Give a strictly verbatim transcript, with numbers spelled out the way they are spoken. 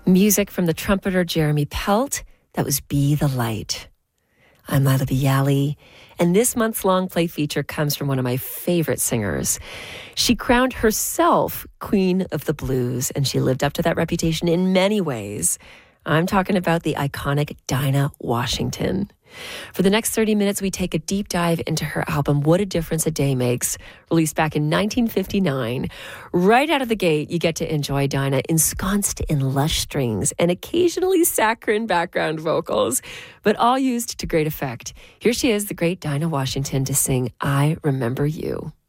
Music from the trumpeter Jeremy Pelt. That was Be the Light. I'm Lila Bialy, and this month's long play feature comes from one of my favorite singers. She crowned herself Queen of the Blues, and she lived up to that reputation in many ways. I'm talking about the iconic Dinah Washington. For the next thirty minutes, we take a deep dive into her album, What a Difference a Day Makes, released back in nineteen fifty-nine. Right out of the gate, you get to enjoy Dinah ensconced in lush strings and occasionally saccharine background vocals, but all used to great effect. Here she is, the great Dinah Washington, to sing I Remember You.